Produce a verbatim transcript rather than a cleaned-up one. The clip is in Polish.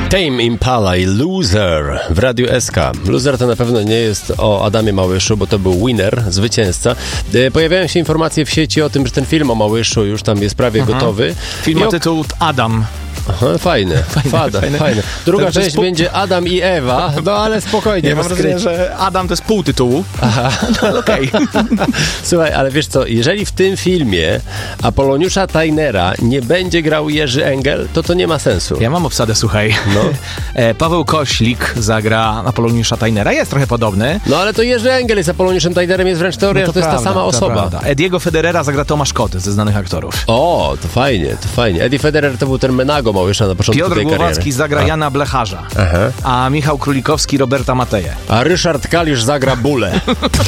Tame Impala i Loser w Radiu S K. Loser to na pewno nie jest o Adamie Małyszu, bo to był winner, zwycięzca. Pojawiają się informacje w sieci o tym, że ten film o Małyszu już tam jest prawie Aha. gotowy. Film ma tytuł Adam. Aha, fajne, fajne, Fada, fajne. fajne. Druga to część pół... będzie Adam i Ewa, no ale spokojnie. Ja mam wrażenie, że Adam to jest pół tytułu. Aha, no okej. Okay. Słuchaj, ale wiesz co, jeżeli w tym filmie Apoloniusza Tajnera nie będzie grał Jerzy Engel, to to nie ma sensu. Ja mam obsadę, słuchaj. No. Paweł Koślik zagra Apoloniusza Tajnera, jest trochę podobny. No ale to Jerzy Engel jest Apoloniuszem Tajnerem, jest wręcz teoria, no to że to prawda, jest ta sama osoba. Ediego Federera zagra Tomasz Kot ze znanych aktorów. O, to fajnie, to fajnie. Eddie Federer to był ten Menago Małysza na początku Piotr tej kariery. Piotr Głowacki zagra a. Jana Blecharza, Aha. a Michał Królikowski Roberta Mateję. A Ryszard Kalisz zagra Bulę.